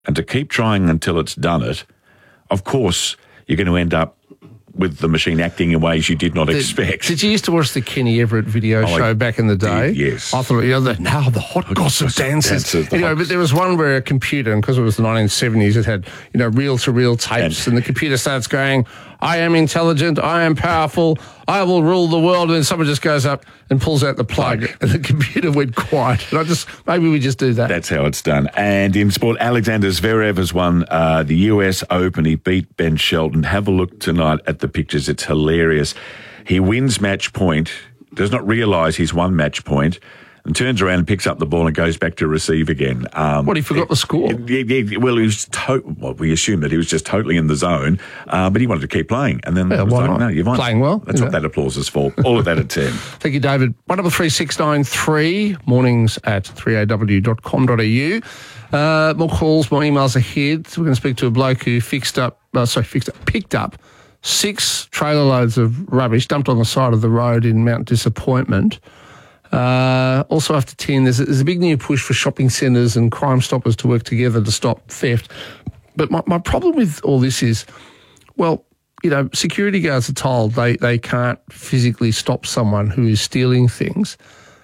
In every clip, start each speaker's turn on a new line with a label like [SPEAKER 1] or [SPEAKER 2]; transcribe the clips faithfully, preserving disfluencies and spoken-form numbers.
[SPEAKER 1] and to keep trying until it's done it, of course, you're going to end up with the machine acting in ways you did not
[SPEAKER 2] did,
[SPEAKER 1] expect.
[SPEAKER 2] Did you used to watch the Kenny Everett video
[SPEAKER 1] oh,
[SPEAKER 2] show
[SPEAKER 1] I
[SPEAKER 2] back in the day?
[SPEAKER 1] Did, yes.
[SPEAKER 2] I thought, you know, the, now the hot gossip dances.
[SPEAKER 1] Dances,
[SPEAKER 2] anyway,
[SPEAKER 1] hot.
[SPEAKER 2] But there was one where a computer, and because it was the nineteen seventies, it had, you know, reel-to-reel tapes, and, and the computer starts going, I am intelligent, I am powerful, I will rule the world, and then someone just goes up and pulls out the plug, and the computer went quiet. And I just, maybe we just do that.
[SPEAKER 1] That's how it's done. And in sport, Alexander Zverev has won uh, the U S Open. He beat Ben Shelton. Have a look tonight at the pictures. It's hilarious. He wins match point, does not realise he's won match point, and turns around and picks up the ball and goes back to receive again. Um,
[SPEAKER 2] what, he forgot the score?
[SPEAKER 1] Yeah, yeah, well, he was to- well, we assumed that he was just totally in the zone, uh, but he wanted to keep playing. And then
[SPEAKER 2] yeah,
[SPEAKER 1] it was
[SPEAKER 2] why
[SPEAKER 1] like,
[SPEAKER 2] not?
[SPEAKER 1] no, you've won.
[SPEAKER 2] Playing well.
[SPEAKER 1] That's what know. that applause is for. All of that at ten.
[SPEAKER 2] Thank you, David. one double three six nine three, mornings at three a w dot com dot a u. Uh, more calls, more emails ahead. We're going to speak to a bloke who fixed up, uh, sorry, fixed up, picked up six trailer loads of rubbish dumped on the side of the road in Mount Disappointment. Uh, also after ten, there's a, there's a big new push for shopping centres and Crime Stoppers to work together to stop theft. But my, my problem with all this is, well, you know, security guards are told they, they can't physically stop someone who is stealing things.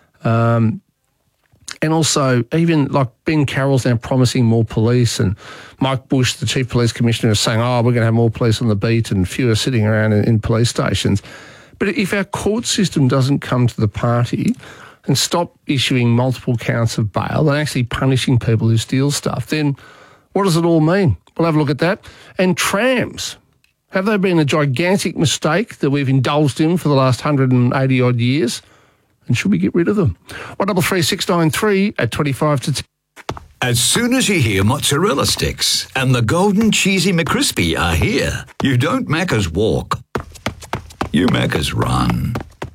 [SPEAKER 2] Um, and also, even like Ben Carroll's now promising more police, and Mike Bush, the Chief Police Commissioner, is saying, oh, we're going to have more police on the beat and fewer sitting around in, in police stations. But if our court system doesn't come to the party and stop issuing multiple counts of bail and actually punishing people who steal stuff, then what does it all mean? We'll have a look at that. And trams. Have they been a gigantic mistake that we've indulged in for the last one hundred eighty odd years? And should we get rid of them? one double three six nine three at twenty-five to ten.
[SPEAKER 3] As soon as you hear mozzarella sticks and the golden cheesy McCrispy are here, you don't Macca's walk. You Macca's run.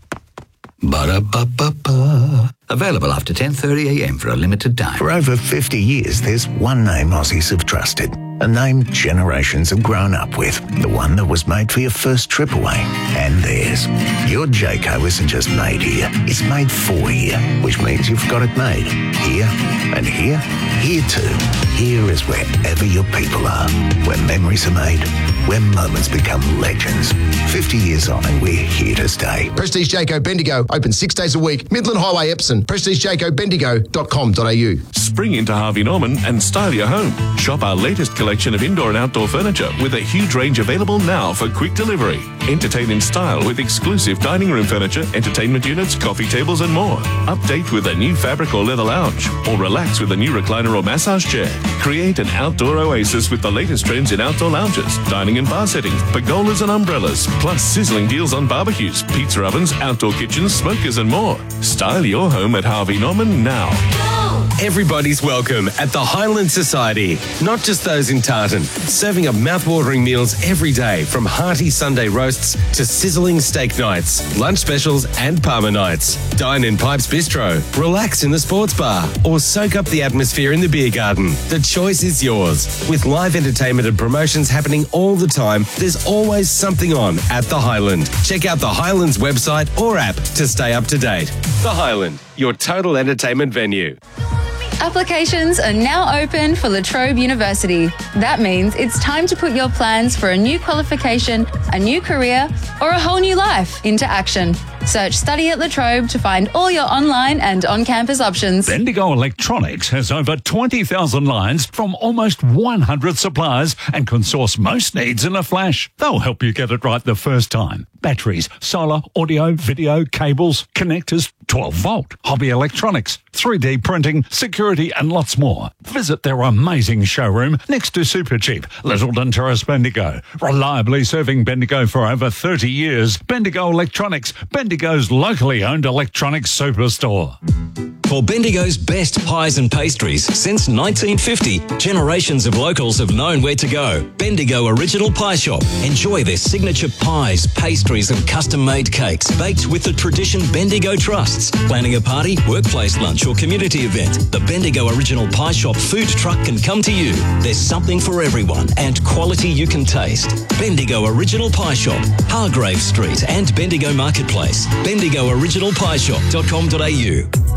[SPEAKER 3] Ba-da-ba-ba-ba. Available after ten thirty a m for a limited time.
[SPEAKER 4] For over fifty years, there's one name Aussies have trusted. A name generations have grown up with. The one that was made for your first trip away. And theirs. Your Jayco isn't just made here. It's made for here. Which means you've got it made. Here and here. Here too. Here is wherever your people are. Where memories are made. Where moments become legends. fifty years on and we're here to stay.
[SPEAKER 5] Prestige Jayco Bendigo. Open six days a week. Midland Highway, Epsom. prestige jayco bendigo dot com dot a u.
[SPEAKER 6] Spring into Harvey Norman and style your home. Shop our latest collection of indoor and outdoor furniture with a huge range available now for quick delivery. Entertain in style with exclusive dining room furniture, entertainment units, coffee tables and more. Update with a new fabric or leather lounge, or relax with a new recliner or massage chair. Create an outdoor oasis with the latest trends in outdoor lounges, dining and bar settings, pergolas and umbrellas, plus sizzling deals on barbecues, pizza ovens, outdoor kitchens, smokers and more. Style your home at Harvey Norman now.
[SPEAKER 7] Everybody's welcome at the Highland Society. Not just those in tartan. Serving up mouth-watering meals every day, from hearty Sunday roasts to sizzling steak nights, lunch specials and Parma nights. Dine in Pipes Bistro, relax in the sports bar, or soak up the atmosphere in the beer garden. The choice is yours. With live entertainment and promotions happening all the time, there's always something on at the Highland. Check out the Highlands website or app to stay up to date. The Highland, your total entertainment venue.
[SPEAKER 8] Applications are now open for La Trobe University. That means it's time to put your plans for a new qualification, a new career, or a whole new life into action. Search Study at La Trobe to find all your online and on-campus options.
[SPEAKER 9] Bendigo Electronics has over twenty thousand lines from almost one hundred suppliers and can source most needs in a flash. They'll help you get it right the first time. Batteries, solar, audio, video, cables, connectors, twelve volt, hobby electronics, three D printing, security and lots more. Visit their amazing showroom next to Supercheap, Littleton Terrace, Bendigo. Reliably serving Bendigo for over thirty years. Bendigo Electronics, Bendigo's locally owned electronics superstore.
[SPEAKER 10] For Bendigo's best pies and pastries since nineteen fifty, generations of locals have known where to go. Bendigo Original Pie Shop. Enjoy their signature pies, pastries and custom-made cakes baked with the tradition Bendigo trusts. Planning a party, workplace lunch or community event, the Bendigo Original Pie Shop food truck can come to you. There's something for everyone and quality you can taste. Bendigo Original Pie Shop, Hargrave Street and Bendigo Marketplace. bendigo original pie shop dot com dot a u.
[SPEAKER 11] There's nothing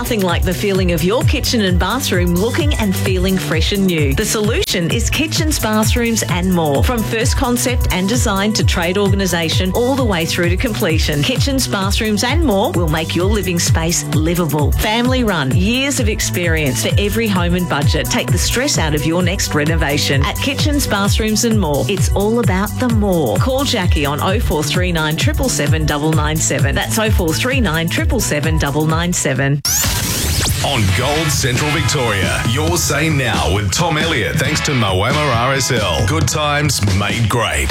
[SPEAKER 11] nothing like the feeling of your kitchen and bathroom looking and feeling fresh and new. The solution is Kitchens, Bathrooms and More. From first concept and design to trade organisation all the way through to completion, Kitchens, Bathrooms and More will make your living space livable. Family run, years of experience for every home and budget. Take the stress out of your next renovation. At Kitchens, Bathrooms and More, it's all about the more. Call Jackie on oh four three nine, seven seven seven, nine nine seven. That's oh four three nine, seven seven seven, nine nine seven.
[SPEAKER 12] On Gold Central Victoria, your say now with Tom Elliott, thanks to Moama R S L. Good times made great.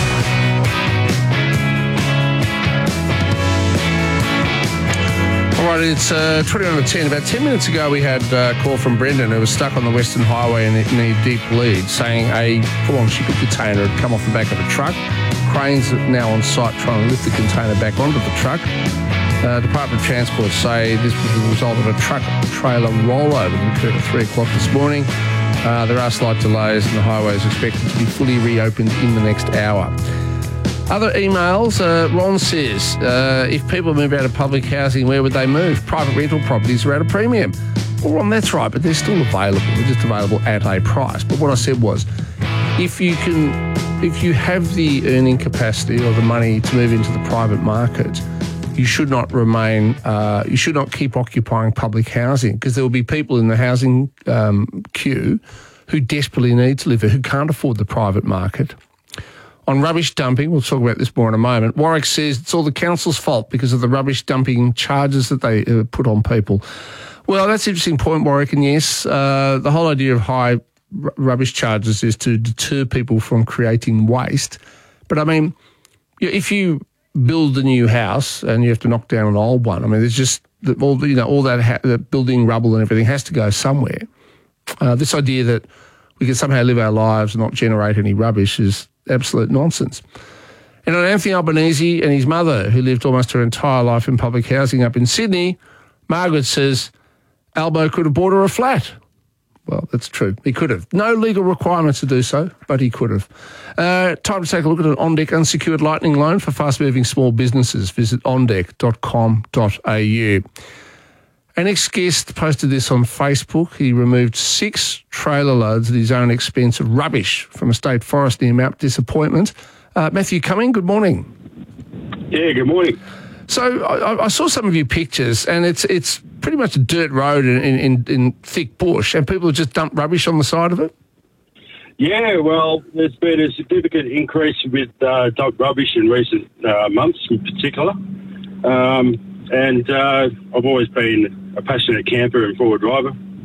[SPEAKER 2] All right, it's uh, twenty-one to ten. About ten minutes ago, we had a call from Brendan, who was stuck on the Western Highway in a, in a deep lead, saying a full-on shipping container had come off the back of a truck. Cranes are now on site trying to lift the container back onto the truck. Uh, Department of Transport say this was the result of a truck-trailer rollover that occurred at three o'clock this morning. Uh, there are slight delays and the highway is expected to be fully reopened in the next hour. Other emails, uh, Ron says, uh, if people move out of public housing, where would they move? Private rental properties are at a premium. Well, Ron, that's right, but they're still available. They're just available at a price. But what I said was, if you can, if you have the earning capacity or the money to move into the private market, you should not remain, uh, you should not keep occupying public housing, because there will be people in the housing um, queue who desperately need to live there, who can't afford the private market. On rubbish dumping, we'll talk about this more in a moment, Warwick says it's all the council's fault because of the rubbish dumping charges that they uh, put on people. Well, that's an interesting point, Warwick, and yes, uh, the whole idea of high r- rubbish charges is to deter people from creating waste. But, I mean, if you build a new house and you have to knock down an old one, I mean, there's just the, all, you know, all that, ha- the building rubble and everything has to go somewhere. Uh, this idea that we can somehow live our lives and not generate any rubbish is absolute nonsense. And on Anthony Albanese and his mother, who lived almost her entire life in public housing up in Sydney, Margaret says Albo could have bought her a flat. Well, that's true. He could have. No legal requirements to do so, but he could have. Uh, time to take a look at an OnDeck unsecured lightning loan for fast-moving small businesses. Visit on deck dot com dot a u. An ex-guest posted this on Facebook. He removed six trailer loads at his own expense of rubbish from a state forest near Mount Disappointment. Uh, Matthew Cumming, good morning.
[SPEAKER 13] Yeah, good morning.
[SPEAKER 2] So I, I saw some of your pictures, and it's it's pretty much a dirt road in, in, in thick bush, and people just dump rubbish on the side of it?
[SPEAKER 13] Yeah, well, there's been a significant increase with uh, dog rubbish in recent uh, months in particular. Um, and uh, I've always been a passionate camper and forward driver.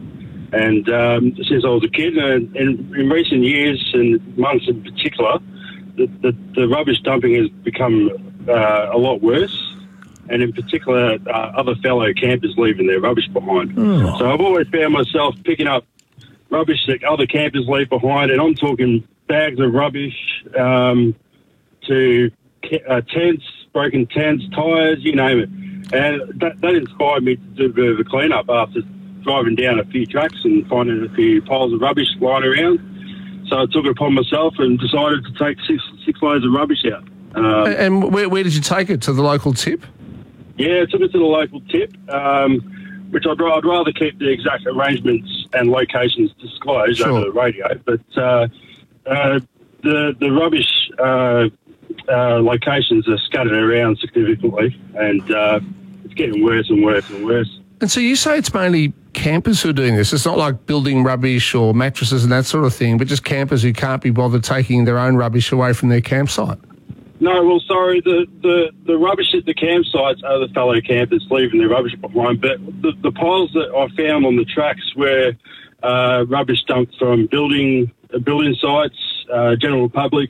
[SPEAKER 13] And um, since I was a kid, and, and in recent years and months in particular, the, the, the rubbish dumping has become uh, a lot worse. And in particular, uh, other fellow campers leaving their rubbish behind. Oh. So I've always found myself picking up rubbish that other campers leave behind, and I'm talking bags of rubbish um, to uh, tents, broken tents, tyres, you name it. And that, that inspired me to do a bit of a clean-up after driving down a few tracks and finding a few piles of rubbish lying around. So I took it upon myself and decided to take six, six loads of rubbish out. Um,
[SPEAKER 2] and where, where did you take it? To the local tip?
[SPEAKER 13] Yeah, I took it to the local tip, um, which I'd, I'd rather keep the exact arrangements and locations disclosed sure. over the radio. But uh, uh, the the rubbish uh, uh, locations are scattered around significantly, and uh, it's getting worse and worse and worse.
[SPEAKER 2] And so you say it's mainly campers who are doing this. It's not like building rubbish or mattresses and that sort of thing, but just campers who can't be bothered taking their own rubbish away from their campsite.
[SPEAKER 13] No, well, sorry, the, the, the rubbish at the campsites are the fellow campers leaving their rubbish behind, but the, the piles that I found on the tracks were uh, rubbish dumped from building uh, building sites, uh, general public,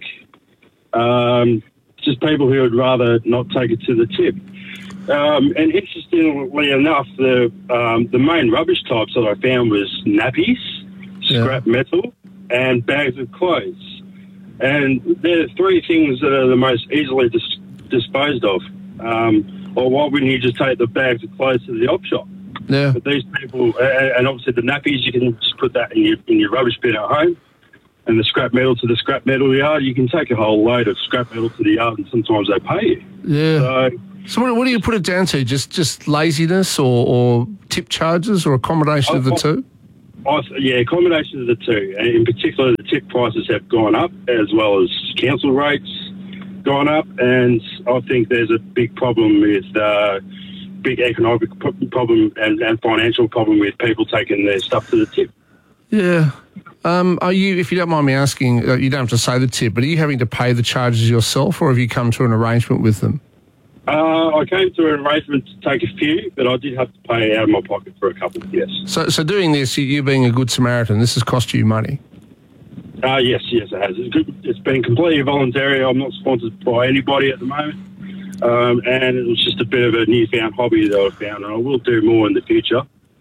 [SPEAKER 13] um, just people who would rather not take it to the tip. Um, and interestingly enough, the um, the main rubbish types that I found was nappies, yeah. scrap metal, and bags of clothes. And they're three things that are the most easily dis- disposed of. Um, or why wouldn't you just take the bags of clothes to the op shop?
[SPEAKER 2] Yeah.
[SPEAKER 13] But these people, and obviously the nappies, you can just put that in your in your rubbish bin at home. And the scrap metal to the scrap metal yard, you can take a whole load of scrap metal to the yard, and sometimes they pay you.
[SPEAKER 2] Yeah.
[SPEAKER 13] So
[SPEAKER 2] So what, what do you put it down to? Just just laziness or, or tip charges or a combination
[SPEAKER 13] I,
[SPEAKER 2] of the
[SPEAKER 13] I,
[SPEAKER 2] two?
[SPEAKER 13] I, yeah, a combination of the two. And in particular, the tip prices have gone up as well as council rates gone up. And I think there's a big problem with, uh, big economic problem and, and financial problem with people taking their stuff to the tip.
[SPEAKER 2] Yeah. Um, are you, if you don't mind me asking, uh, you don't have to say the tip, but are you having to pay the charges yourself or have you come to an arrangement with them?
[SPEAKER 13] Uh, I came to an arrangement to take a few, but I did have to pay out of my pocket for a couple, yes.
[SPEAKER 2] So so doing this, you being a good Samaritan, this has cost you money?
[SPEAKER 13] Uh, yes, yes, it has. It's, good. It's been completely voluntary. I'm not sponsored by anybody at the moment. Um, and it was just a bit of a newfound hobby that I found, and I will do more in the future.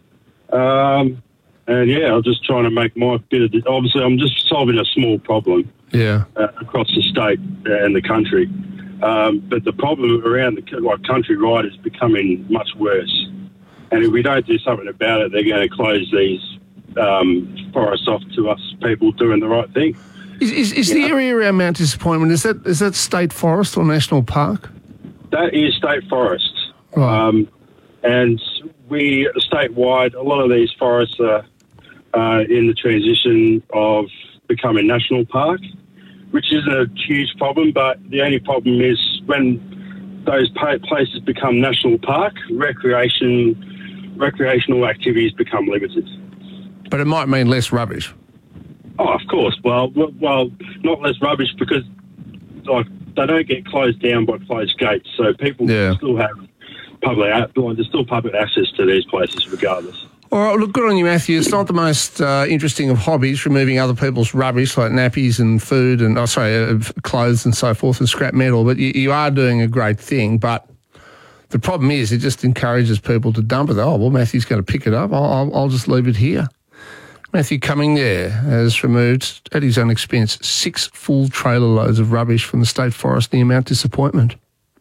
[SPEAKER 13] Um, and, yeah, I'm just trying to make my bit of... The, obviously, I'm just solving a small problem
[SPEAKER 2] yeah.
[SPEAKER 13] uh, across the state and the country. Um, but the problem around the like countrywide is becoming much worse. And if we don't do something about it, they're going to close these um, forests off to us people doing the right thing.
[SPEAKER 2] Is, is, is the area around Mount Disappointment, is that is that state forest or national park?
[SPEAKER 13] That is state forest.
[SPEAKER 2] Right.
[SPEAKER 13] Um, and we, statewide, a lot of these forests are uh, in the transition of becoming national park, which isn't a huge problem, but the only problem is when those places become national park, recreation, recreational activities become limited.
[SPEAKER 2] But it might mean less rubbish.
[SPEAKER 13] Oh, of course. Well, well, not less rubbish because like they don't get closed down by closed gates, so people
[SPEAKER 2] yeah.
[SPEAKER 13] still have public. Like, there's still public access to these places, regardless.
[SPEAKER 2] All right, look, good on you, Matthew. It's not the most uh, interesting of hobbies, removing other people's rubbish like nappies and food and, oh, sorry, uh, clothes and so forth and scrap metal, but you, you are doing a great thing. But the problem is it just encourages people to dump it. Oh, well, Matthew's going to pick it up. I'll, I'll, I'll just leave it here. Matthew Cumming there has removed, at his own expense, six full trailer loads of rubbish from the state forest near Mount Disappointment.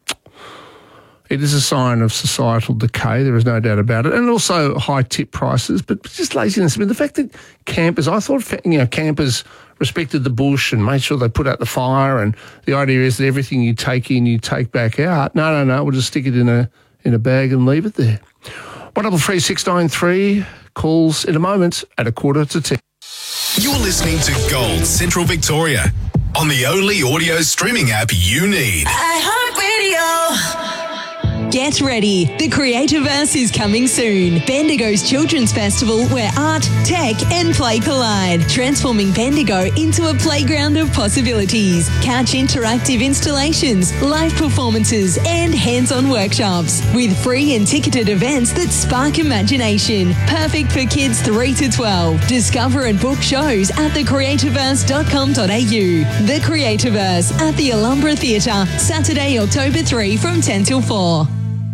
[SPEAKER 2] It is a sign of societal decay, there is no doubt about it, and also high tip prices, but just laziness. I mean, the fact that campers, I thought, you know, campers respected the bush and made sure they put out the fire, and the idea is that everything you take in, you take back out. No, no, no, we'll just stick it in a in a bag and leave it there. one double three six nine three calls in a moment at a quarter to ten.
[SPEAKER 12] You're listening to Gold Central Victoria on the only audio streaming app you need.
[SPEAKER 14] iHeartRadio. Get ready. The Creativerse is coming soon. Bendigo's Children's Festival where art, tech and play collide, transforming Bendigo into a playground of possibilities. Catch interactive installations, live performances and hands-on workshops with free and ticketed events that spark imagination. Perfect for kids three to twelve. Discover and book shows at the creativerse dot com dot a u. The Creativerse at the Alhambra Theatre, Saturday, October third from ten till four.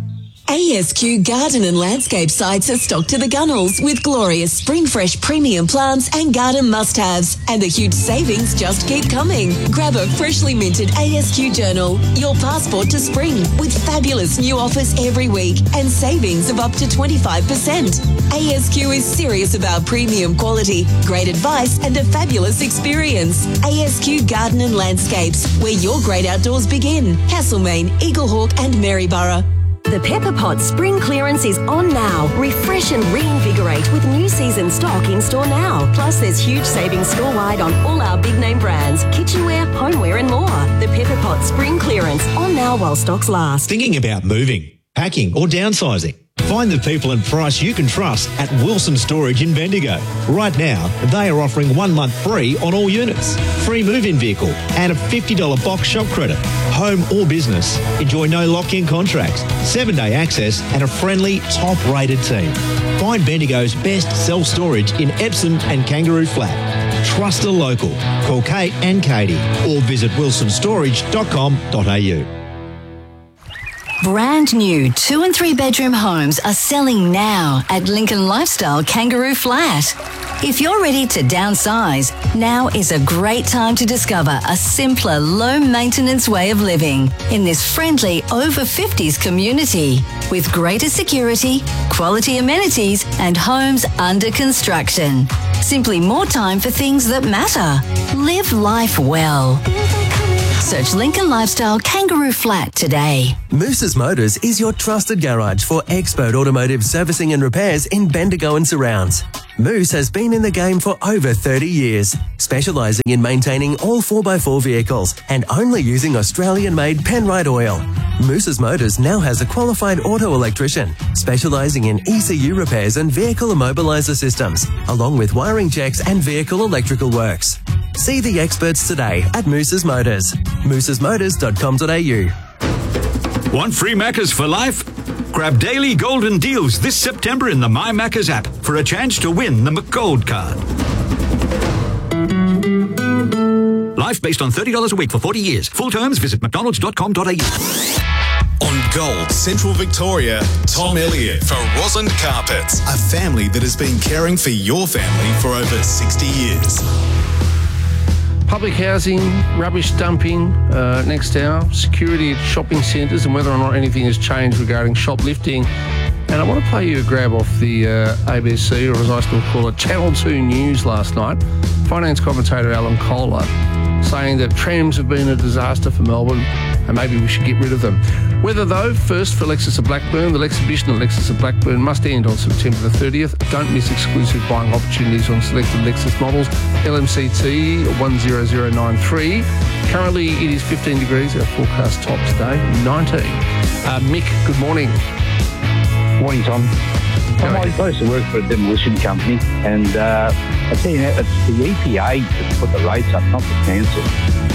[SPEAKER 14] A S Q Garden and Landscape sites are stocked to the gunnels with glorious spring fresh premium plants and garden must-haves. And the huge savings just keep coming. Grab a freshly minted A S Q journal, your passport to spring, with fabulous new offers every week and savings of up to twenty-five percent. A S Q is serious about premium quality, great advice and a fabulous experience. A S Q Garden and Landscapes, where your great outdoors begin. Castlemaine, Eaglehawk and Maryborough.
[SPEAKER 15] The Pepper Pot spring clearance is on now. Refresh and reinvigorate with new season stock in store now. Plus, there's huge savings store-wide on all our big name brands, kitchenware, homeware and more. The Pepper Pot spring clearance on now while stocks last.
[SPEAKER 16] Thinking about moving, packing or downsizing? Find the people and price you can trust at Wilson Storage in Bendigo. Right now, they are offering one month free on all units, free move-in vehicle and a fifty dollars box shop credit. Home or business, enjoy no lock-in contracts, seven-day access and a friendly, top-rated team. Find Bendigo's best self-storage in Epsom and Kangaroo Flat. Trust a local. Call Kate and Katie or visit wilson storage dot com dot a u.
[SPEAKER 14] Brand new two and three bedroom homes are selling now at Lincoln Lifestyle Kangaroo Flat. If you're ready to downsize, now is a great time to discover a simpler, low-maintenance way of living in this friendly over fifties community with greater security, quality amenities and homes under construction. Simply more time for things that matter. Live life well.
[SPEAKER 17] Search Lincoln Lifestyle Kangaroo Flat today.
[SPEAKER 18] Moose's Motors is your trusted garage for expert automotive servicing and repairs in Bendigo and surrounds. Moose has been in the game for over thirty years, specialising in maintaining all four by four vehicles and only using Australian-made Penrite oil. Moose's Motors now has a qualified auto electrician, specialising in E C U repairs and vehicle immobiliser systems, along with wiring checks and vehicle electrical works. See the experts today at Moose's Motors. mooses motors dot com dot a u.
[SPEAKER 3] Want free Maccas for life? Grab daily golden deals this September in the My Maccas app for a chance to win the McGold card. Life based on thirty dollars a week for forty years. Full terms, visit mcdonalds dot com dot a u.
[SPEAKER 12] On Gold Central Victoria, Tom Elliott for Rosalind Carpets, a family that has been caring for your family for over sixty years.
[SPEAKER 2] Public housing, rubbish dumping, uh, next hour, security at shopping centres, and whether or not anything has changed regarding shoplifting. And I want to play you a grab off the uh, A B C, or as I still call it, Channel two News last night. Finance commentator Alan Kohler saying that trams have been a disaster for Melbourne and maybe we should get rid of them. Whether, though, first for Lexus of Blackburn, the exhibition at Lexus of Blackburn must end on September the thirtieth. Don't miss exclusive buying opportunities on selected Lexus models. L M C T one zero zero nine three. Currently it is fifteen degrees. Our forecast top today, nineteen. Uh, Mick, good morning.
[SPEAKER 19] Morning, Tom. Tom, I used to work for a demolition company, and uh, I tell you now, it's the E P A that put the rates up, not the council.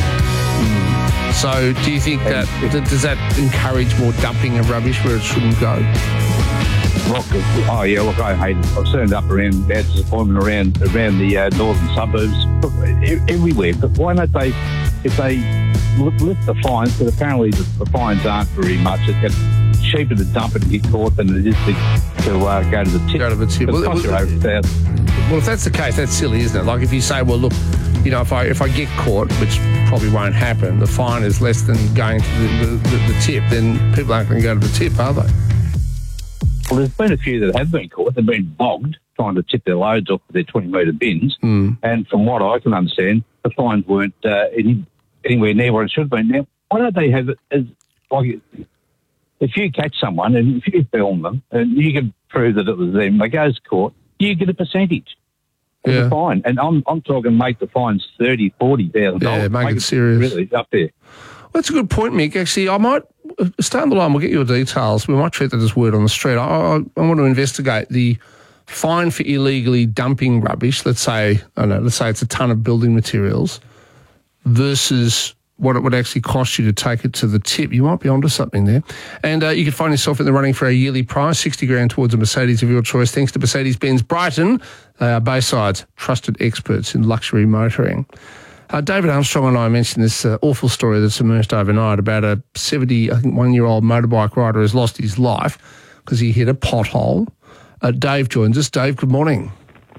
[SPEAKER 2] Mm. So, do you think that does that encourage more dumping of rubbish where it shouldn't go?
[SPEAKER 19] Look, oh yeah, look, I hate it. I've turned up around bad disappointment around around the uh, northern suburbs, look, everywhere. But why don't they, if they lift the fines? Because apparently the, the fines aren't very much. It's cheaper to dump it and get caught than it is to, to uh, go to the tip.
[SPEAKER 2] Go to the tip. Well, well, well, if that's the case, that's silly, isn't it? Like if you say, well, look, you know, if I if I get caught, which probably won't happen, the fine is less than going to the, the, the, the tip, then people aren't going to go to the tip, are they?
[SPEAKER 19] Well, there's been a few that have been caught. They've been bogged trying to tip their loads off their twenty metre bins.
[SPEAKER 2] Mm.
[SPEAKER 19] And from what I can understand, the fines weren't uh, any, anywhere near what it should have been. Now, why don't they have it as, like, if you catch someone and if you film them and you can prove that it was them, they go to court, you get a percentage of
[SPEAKER 2] yeah.
[SPEAKER 19] the fine. And I'm I'm talking make the fines thirty thousand dollars, forty thousand dollars.
[SPEAKER 2] Yeah, make,
[SPEAKER 19] make
[SPEAKER 2] it serious.
[SPEAKER 19] Really up there.
[SPEAKER 2] Well, that's a good point, Mick. Actually, I might, stay on the line, we'll get your details. We might treat that as word on the street. I, I, I want to investigate the fine for illegally dumping rubbish. Let's say, I don't know, let's say it's a ton of building materials versus what it would actually cost you to take it to the tip. You might be onto something there. And uh, you can find yourself in the running for a yearly prize, sixty grand towards a Mercedes of your choice, thanks to Mercedes-Benz Brighton. They are Bayside's trusted experts in luxury motoring. Uh, David Armstrong and I mentioned this uh, awful story that's emerged overnight about a seventy, I think, one-year-old motorbike rider who's lost his life because he hit a pothole. Uh, Dave joins us. Dave, good morning.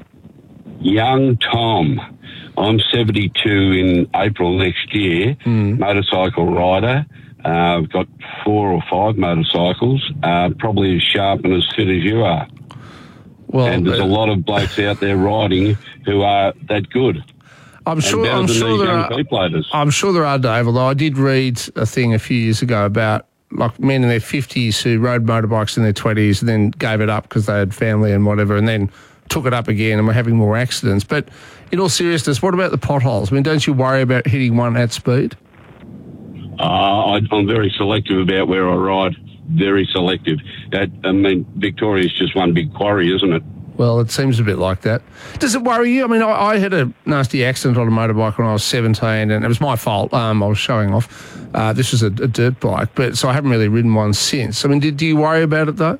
[SPEAKER 20] Young Tom. I'm seventy-two in April next year,
[SPEAKER 2] mm.
[SPEAKER 20] motorcycle rider. Uh, I've got four or five motorcycles, uh, probably as sharp and as fit as you are.
[SPEAKER 2] Well,
[SPEAKER 20] and there's uh, a lot of blokes out there riding who are that good.
[SPEAKER 2] I'm sure. I'm sure there are. I'm sure there are, Dave. Although I did read a thing a few years ago about like men in their fifties who rode motorbikes in their twenties and then gave it up because they had family and whatever, and then took it up again and were having more accidents. But in all seriousness, what about the potholes? I mean, don't you worry about hitting one at speed?
[SPEAKER 20] Uh, I, I'm very selective about where I ride. Very selective. That, I mean, Victoria's just one big quarry, isn't it?
[SPEAKER 2] Well, it seems a bit like that. Does it worry you? I mean, I, I had a nasty accident on a motorbike when I was seventeen, and it was my fault. Um, I was showing off. Uh, this was a, a dirt bike, but so I haven't really ridden one since. I mean, did, do you worry about it though?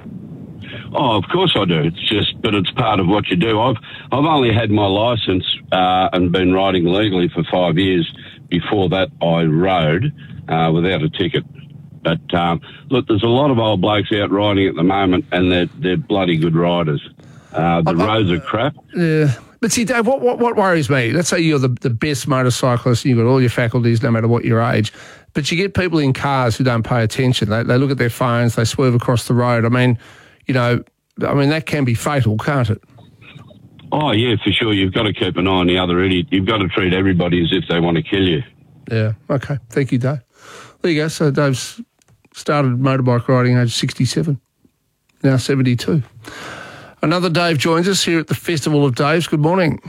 [SPEAKER 20] Oh, of course I do. It's just, but it's part of what you do. I've I've only had my licence uh, and been riding legally for five years. Before that, I rode uh, without a ticket. But um, look, there's a lot of old blokes out riding at the moment, and they're they're bloody good riders. Uh, the I, roads I, are crap.
[SPEAKER 2] Yeah. But see, Dave, what, what, what worries me, let's say you're the, the best motorcyclist and you've got all your faculties no matter what your age, but you get people in cars who don't pay attention. They, they look at their phones, they swerve across the road. I mean, you know, I mean, that can be fatal, can't it?
[SPEAKER 20] Oh, yeah, for sure. You've got to keep an eye on the other idiot. You've got to treat everybody as if they want to kill you.
[SPEAKER 2] Yeah, okay. Thank you, Dave. There you go. So Dave's started motorbike riding age sixty-seven, now seventy-two. Another Dave joins us here at the Festival of Daves. Good morning.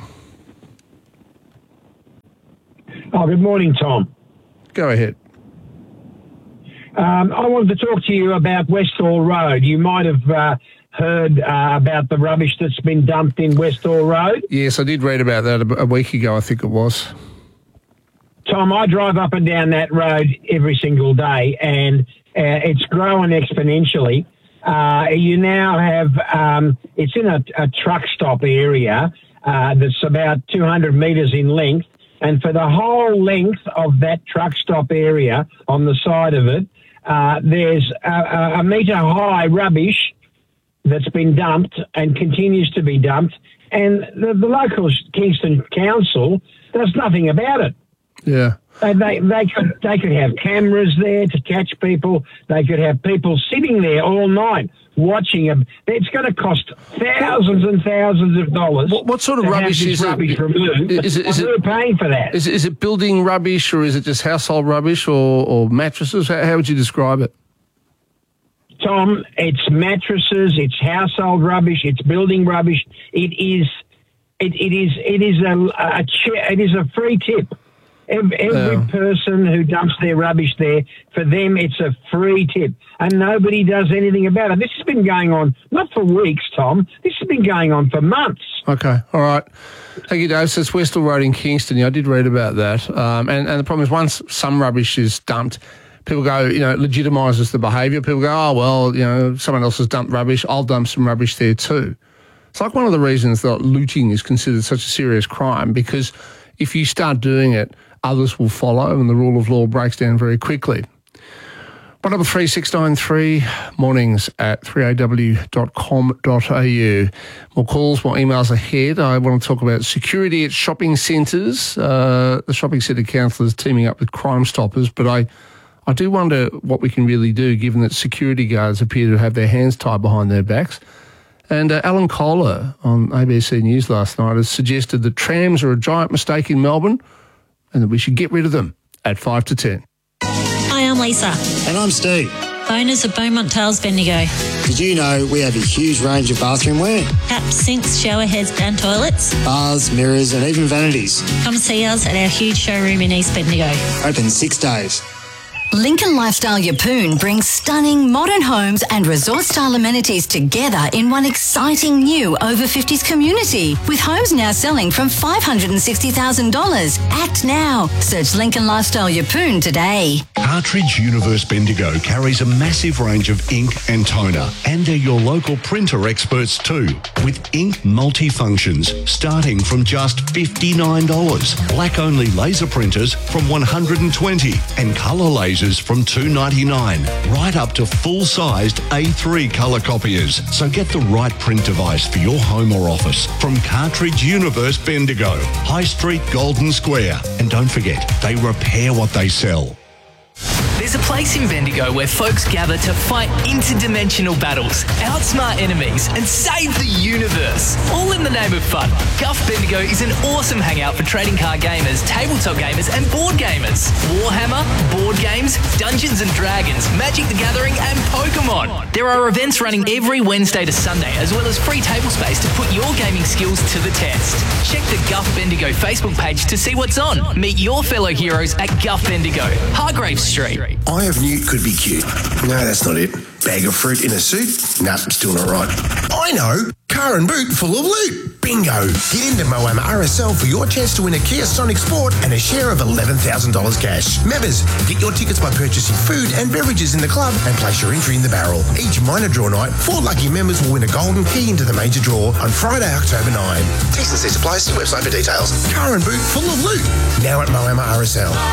[SPEAKER 21] Oh, good morning, Tom.
[SPEAKER 2] Go ahead.
[SPEAKER 21] Um, I wanted to talk to you about Westall Road. You might have uh, heard uh, about the rubbish that's been dumped in Westall Road.
[SPEAKER 2] Yes, I did read about that a week ago, I think it was.
[SPEAKER 21] Tom, I drive up and down that road every single day, and uh, it's growing exponentially. Uh, you now have, um, it's in a, a truck stop area uh, that's about two hundred metres in length, and for the whole length of that truck stop area on the side of it, uh, there's a, a metre high rubbish that's been dumped and continues to be dumped, and the, the local Kingston Council does nothing about it.
[SPEAKER 2] Yeah.
[SPEAKER 21] They, they, they, could, they could have cameras there to catch people. They could have people sitting there all night watching them. It's going to cost thousands and thousands of dollars.
[SPEAKER 2] What, what sort of
[SPEAKER 21] to
[SPEAKER 2] rubbish
[SPEAKER 21] have this
[SPEAKER 2] is
[SPEAKER 21] rubbish
[SPEAKER 2] it?
[SPEAKER 21] removed.
[SPEAKER 2] Is it? Is
[SPEAKER 21] Who
[SPEAKER 2] it
[SPEAKER 21] are paying for that?
[SPEAKER 2] Is it, is it building rubbish, or is it just household rubbish, or, or mattresses? How, how would you describe it?
[SPEAKER 21] Tom, it's mattresses, it's household rubbish, it's building rubbish. It is, it, it is, it is a, a cha- it is a free tip. Every, every
[SPEAKER 2] Yeah.
[SPEAKER 21] person who dumps their rubbish there, for them, it's a free tip, and nobody does anything about it. This has been going on not for weeks, Tom. This has been going on for months.
[SPEAKER 2] Okay, all right. Thank you, Dave. So it's Westall Road in Kingston. Yeah, I did read about that. Um, and, and the problem is, once some rubbish is dumped, people go, you know, it legitimises the behaviour. People go, oh, well, you know, someone else has dumped rubbish, I'll dump some rubbish there too. It's like one of the reasons that looting is considered such a serious crime, because if you start doing it, others will follow and the rule of law breaks down very quickly. one double three six nine three, mornings at three a w dot com dot a u. More calls, more emails ahead. I want to talk about security at shopping centres. Uh, the Shopping Centre Council is teaming up with Crime Stoppers, but I, I do wonder what we can really do, given that security guards appear to have their hands tied behind their backs. And uh, Alan Kohler on A B C News last night has suggested that trams are a giant mistake in Melbourne and that we should get rid of them at five to ten.
[SPEAKER 22] Hi, I'm Lisa.
[SPEAKER 23] And I'm Steve.
[SPEAKER 22] Owners of Beaumont Tales Bendigo.
[SPEAKER 23] Did you know we have a huge range of bathroom wear?
[SPEAKER 22] Taps, sinks, shower heads and toilets.
[SPEAKER 23] Bars, mirrors and even vanities.
[SPEAKER 22] Come see us at our huge showroom in East Bendigo.
[SPEAKER 23] Open six days.
[SPEAKER 17] Lincoln Lifestyle Yeppoon brings stunning modern homes and resort-style amenities together in one exciting new over fifties community, with homes now selling from five hundred sixty thousand dollars. Act now. Search Lincoln Lifestyle Yeppoon today.
[SPEAKER 24] Cartridge Universe Bendigo carries a massive range of ink and toner, and they're your local printer experts too, with ink multifunctions starting from just fifty-nine dollars. Black-only laser printers from one hundred twenty dollars and colour lasers from two ninety-nine, right up to full-sized A three colour copiers. So get the right print device for your home or office from Cartridge Universe Bendigo, High Street, Golden Square. And don't forget, they repair what they sell.
[SPEAKER 25] There's a place in Bendigo where folks gather to fight interdimensional battles, outsmart enemies, and save the universe, all in the name of fun. Guff Bendigo is an awesome hangout for trading card gamers, tabletop gamers, and board gamers. Warhammer, board games, Dungeons and Dragons, Magic the Gathering, and Pokemon. There are events running every Wednesday to Sunday, as well as free table space to put your gaming skills to the test. Check the Guff Bendigo Facebook page to see what's on. Meet your fellow heroes at Guff Bendigo, Hargrave Street.
[SPEAKER 5] I have Newt could be cute. No, that's not it. Bag of fruit in a suit? Nah, still not right. I know! Car and boot full of loot. Bingo! Get into Moama R S L for your chance to win a Kia Sonic Sport and a share of eleven thousand dollars cash. Members, get your tickets by purchasing food and beverages in the club and place your entry in the barrel. Each minor draw night, four lucky members will win a golden key into the major draw on Friday, October ninth. T's and C's apply. See website for details. Car and boot full of loot. Now at Moama R S L.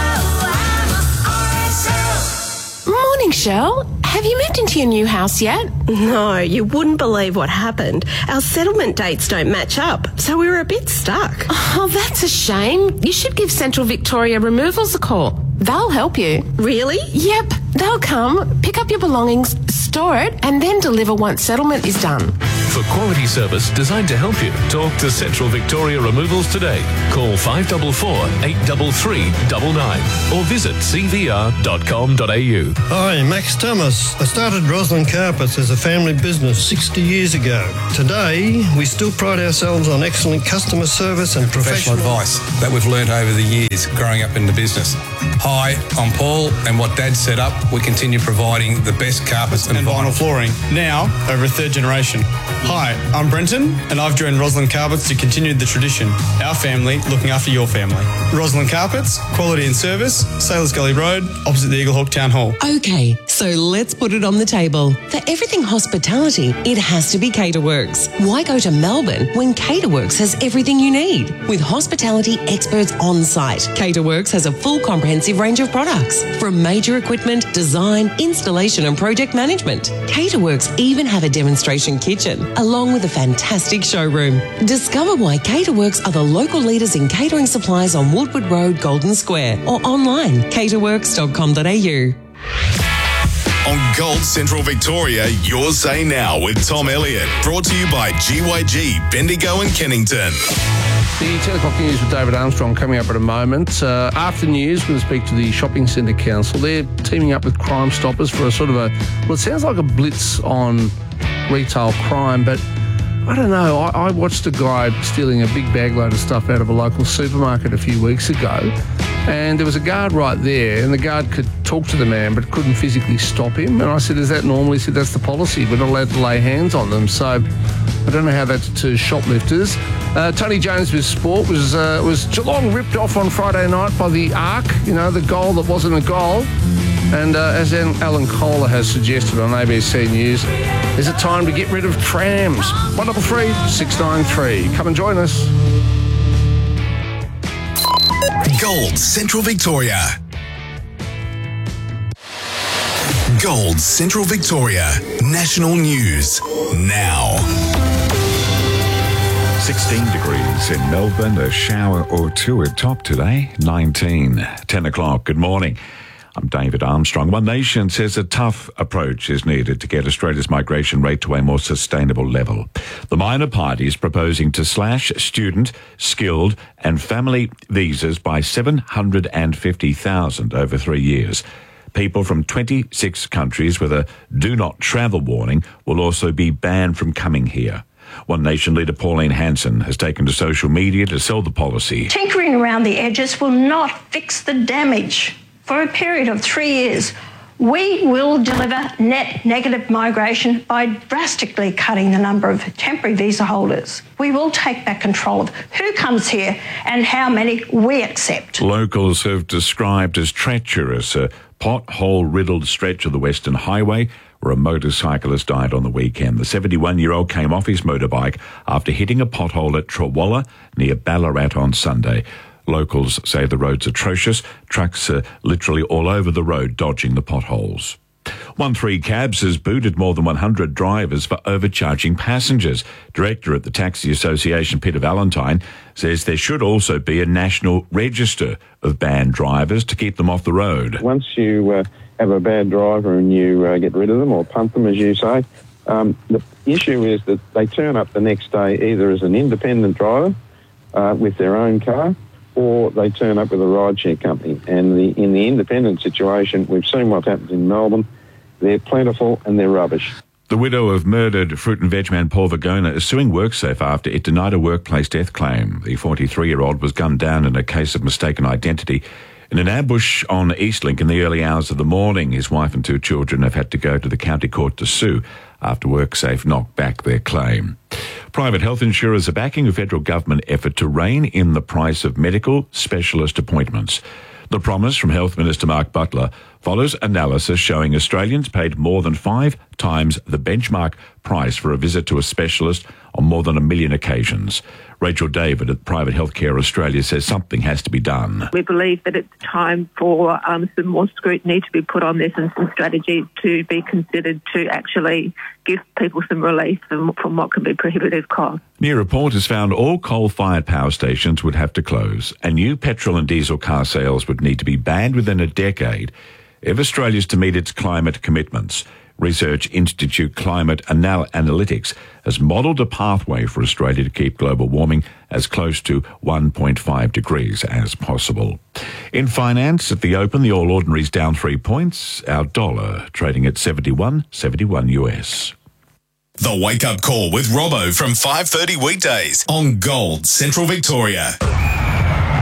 [SPEAKER 26] Morning, Shell. Have you moved into your new house yet?
[SPEAKER 27] No, you wouldn't believe what happened. Our settlement dates don't match up, so we were a bit stuck.
[SPEAKER 26] Oh, that's a shame. You should give Central Victoria Removals a call. They'll help you.
[SPEAKER 27] Really?
[SPEAKER 26] Yep. They'll come, pick up your belongings, store it, and then deliver once settlement is done.
[SPEAKER 1] For quality service designed to help you, talk to Central Victoria Removals today. Call five four four, eight three three nine nine or visit c v r dot com dot a u.
[SPEAKER 4] Hi, Max Thomas. I started Roslyn Carpets as a family business sixty years ago. Today, we still pride ourselves on excellent customer service and
[SPEAKER 6] Professional
[SPEAKER 4] professional
[SPEAKER 6] advice that we've learnt over the years growing up in the business. Hi, I'm Paul, and what Dad set up, we continue providing the best carpets and,
[SPEAKER 7] and vinyl flooring, now over a third generation. Hi, I'm Brenton, and I've joined Roslyn Carpets to continue the tradition. Our family looking after your family. Roslyn Carpets, quality and service, Sailors Gully Road, opposite the Eaglehawk Town Hall.
[SPEAKER 8] Okay, so let's put it on the table. For everything hospitality, it has to be Caterworks. Why go to Melbourne when Caterworks has everything you need? With hospitality experts on site, Caterworks has a full comprehensive range of products, from major equipment, design, installation and project management. Caterworks even have a demonstration kitchen, along with a fantastic showroom. Discover why Caterworks are the local leaders in catering supplies on Woodward Road, Golden Square, or online, caterworks dot com dot a u.
[SPEAKER 12] On Gold Central Victoria, your say now with Tom Elliott. Brought to you by G Y G, Bendigo and Kennington.
[SPEAKER 2] The ten o'clock news with David Armstrong coming up at a moment. Uh, after news, we're going to speak to the Shopping Centre Council. They're teaming up with Crime Stoppers for a sort of a, well, it sounds like a blitz on retail crime, but I don't know. I, I watched a guy stealing a big bag load of stuff out of a local supermarket a few weeks ago, and there was a guard right there, and the guard could talk to the man but couldn't physically stop him. And I said, is that normal? He said, that's the policy. We're not allowed to lay hands on them. So I don't know how that's to shoplifters. Uh, Tony Jones with sport. Was uh, was Geelong ripped off on Friday night by the Ark, you know, the goal that wasn't a goal. And uh, as Alan Kohler has suggested on A B C News, is it time to get rid of trams? one double three, six nine three. Come and join us.
[SPEAKER 12] Gold Central Victoria. Gold Central Victoria. National News. Now.
[SPEAKER 9] sixteen degrees in Melbourne, a shower or two at top today, nineteen. ten o'clock, good morning. I'm David Armstrong. One Nation says a tough approach is needed to get Australia's migration rate to a more sustainable level. The minor party is proposing to slash student, skilled and family visas by seven hundred fifty thousand over three years. People from twenty-six countries with a do not travel warning will also be banned from coming here. One Nation leader Pauline Hanson has taken to social media to sell the policy.
[SPEAKER 10] Tinkering around the edges will not fix the damage. For a period of three years, we will deliver net negative migration by drastically cutting the number of temporary visa holders. We will take back control of who comes here and how many we accept.
[SPEAKER 9] Locals have described as treacherous a pothole-riddled stretch of the Western Highway where a motorcyclist died on the weekend. The seventy-one-year-old came off his motorbike after hitting a pothole at Trawalla near Ballarat on Sunday. Locals say the road's atrocious. Trucks are literally all over the road dodging the potholes. one three Cabs has booted more than one hundred drivers for overcharging passengers. Director at the Taxi Association, Peter Valentine, says there should also be a national register of banned drivers to keep them off the road.
[SPEAKER 28] Once you uh, have a bad driver and you uh, get rid of them or punt them, as you say, um, the issue is that they turn up the next day either as an independent driver uh, with their own car, or they turn up with a rideshare company. And the, in the independent situation, we've seen what happens in Melbourne. They're plentiful and they're rubbish.
[SPEAKER 9] The widow of murdered fruit and veg man Paul Vergona is suing WorkSafe after it denied a workplace death claim. The forty-three-year-old was gunned down in a case of mistaken identity. In an ambush on Eastlink in the early hours of the morning, his wife and two children have had to go to the county court to sue after WorkSafe knocked back their claim. Private health insurers are backing a federal government effort to rein in the price of medical specialist appointments. The promise from Health Minister Mark Butler follows analysis showing Australians paid more than five times the benchmark price for a visit to a specialist on more than a million occasions. Rachel David at Private Healthcare Australia says something has to be done.
[SPEAKER 29] We believe that it's time for um, some more scrutiny to be put on this and some strategies to be considered to actually give people some relief from, from what can be prohibitive costs.
[SPEAKER 9] New report has found all coal-fired power stations would have to close and new petrol and diesel car sales would need to be banned within a decade if Australia is to meet its climate commitments. Research Institute Climate Anal- Analytics has modelled a pathway for Australia to keep global warming as close to one point five degrees as possible. In finance, at the open, the All Ordinaries down three points. Our dollar trading at seventy-one seventy-one U S.
[SPEAKER 12] The Wake Up Call with Robbo from five thirty weekdays on Gold Central Victoria.